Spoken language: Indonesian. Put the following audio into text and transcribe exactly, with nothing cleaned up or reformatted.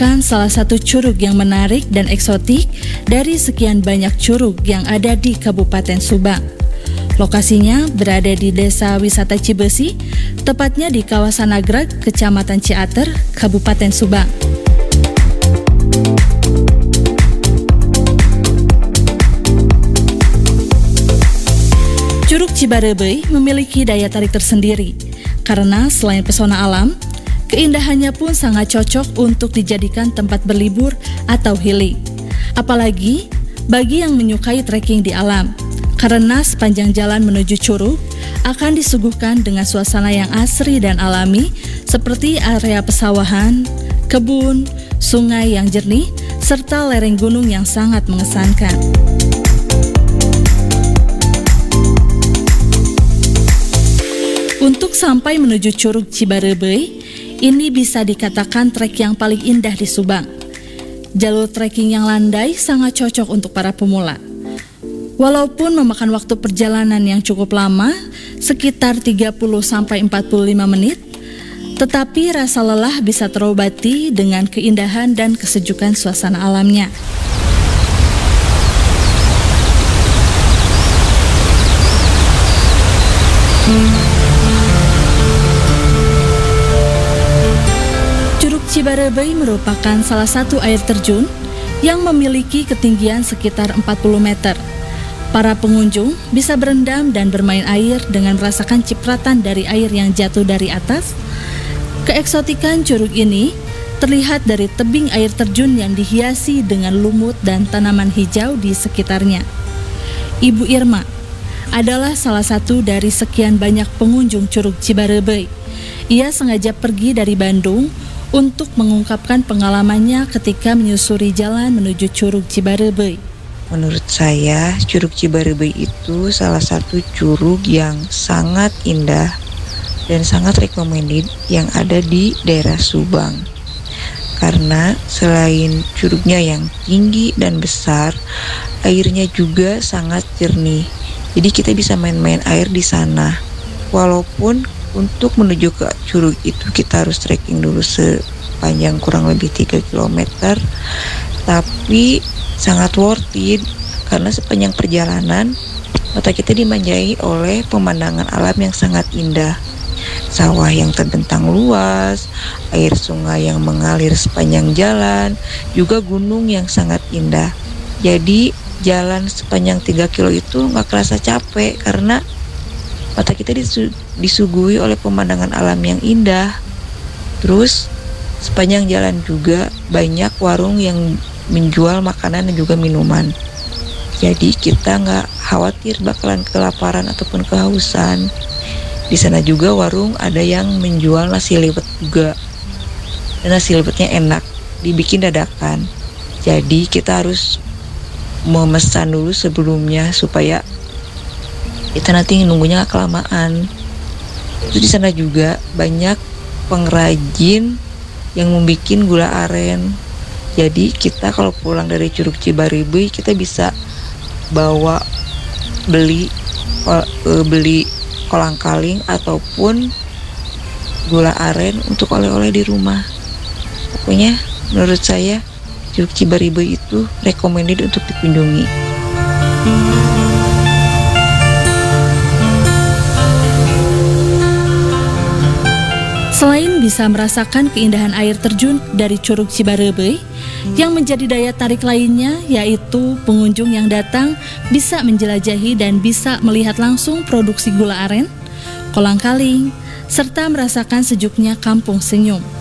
Kan salah satu curug yang menarik dan eksotik dari sekian banyak curug yang ada di Kabupaten Subang. Lokasinya berada di Desa Wisata Cibesi, tepatnya di kawasan Nagreg, Kecamatan Ciater, Kabupaten Subang. Curug Cibarebei memiliki daya tarik tersendiri karena selain pesona alam, keindahannya pun sangat cocok untuk dijadikan tempat berlibur atau healing. Apalagi bagi yang menyukai trekking di alam, karena sepanjang jalan menuju curug akan disuguhkan dengan suasana yang asri dan alami seperti area pesawahan, kebun, sungai yang jernih, serta lereng gunung yang sangat mengesankan. Untuk sampai menuju Curug Cibarebei, ini bisa dikatakan trek yang paling indah di Subang. Jalur trekking yang landai sangat cocok untuk para pemula. Walaupun memakan waktu perjalanan yang cukup lama, sekitar tiga puluh sampai empat puluh lima menit, tetapi rasa lelah bisa terobati dengan keindahan dan kesejukan suasana alamnya. Cibarebei merupakan salah satu air terjun yang memiliki ketinggian sekitar empat puluh meter. Para pengunjung bisa berendam dan bermain air dengan merasakan cipratan dari air yang jatuh dari atas. Keeksotikan curug ini terlihat dari tebing air terjun yang dihiasi dengan lumut dan tanaman hijau di sekitarnya. Ibu Irma adalah salah satu dari sekian banyak pengunjung Curug Cibarebei. Ia sengaja pergi dari Bandung untuk mengungkapkan pengalamannya ketika menyusuri jalan menuju Curug Cibarebei. Menurut saya, Curug Cibarebei itu salah satu curug yang sangat indah dan sangat recommended yang ada di daerah Subang. Karena selain curugnya yang tinggi dan besar, airnya juga sangat jernih. Jadi kita bisa main-main air di sana. Walaupun untuk menuju ke curug itu kita harus trekking dulu sepanjang kurang lebih tiga kilometer, tapi sangat worth it karena sepanjang perjalanan mata kita dimanjai oleh pemandangan alam yang sangat indah. Sawah yang terbentang luas, air sungai yang mengalir sepanjang jalan, juga gunung yang sangat indah. Jadi jalan sepanjang tiga kilo itu gak kerasa capek karena mata kita disu- disuguhi oleh pemandangan alam yang indah. Terus sepanjang jalan juga banyak warung yang menjual makanan dan juga minuman. Jadi kita nggak khawatir bakalan kelaparan ataupun kehausan. Di sana juga warung ada yang menjual nasi liwet juga. Dan nasi liwetnya enak, dibikin dadakan. Jadi kita harus memesan dulu sebelumnya supaya kita nanti nunggunya gak kelamaan. Terus di sana juga banyak pengrajin yang membuat gula aren. Jadi kita kalau pulang dari Curug Cibarebei kita bisa bawa beli uh, beli kolang-kaling ataupun gula aren untuk oleh-oleh di rumah. Pokoknya menurut saya Curug Cibarebei itu recommended untuk dikunjungi. Selain bisa merasakan keindahan air terjun dari Curug Cibarebei, yang menjadi daya tarik lainnya yaitu pengunjung yang datang bisa menjelajahi dan bisa melihat langsung produksi gula aren, kolang-kaling, serta merasakan sejuknya kampung senyum.